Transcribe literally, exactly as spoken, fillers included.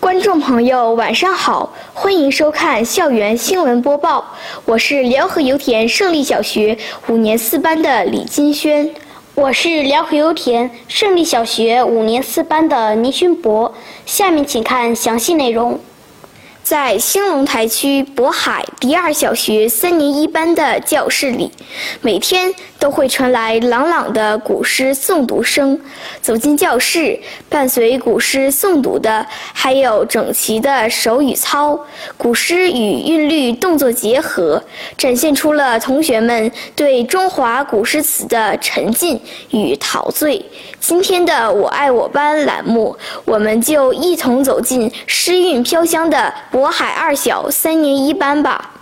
观众朋友，晚上好，欢迎收看校园新闻播报，我是辽河油田胜利小学五年四班的李金轩。 我是辽河油田胜利小学五年四班的倪勋博。下面请看详细内容。 在兴隆台区渤海第二小学三年一班的教室里，每天都会传来朗朗的古诗诵读声。走进教室，伴随古诗诵读的还有整齐的手语操，古诗与韵律动作结合，展现出了同学们对中华古诗词的沉浸与陶醉。今天的我爱我班栏目，我们就一同走进诗韵飘香的渤海二小三年一班吧。